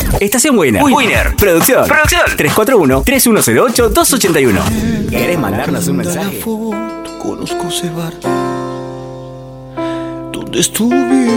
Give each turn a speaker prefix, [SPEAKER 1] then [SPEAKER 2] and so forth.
[SPEAKER 1] Estación Winner. Winner. Producción. 341-3108-281. ¿Querés mandarnos un mensaje?
[SPEAKER 2] Conozco ese bar donde estuve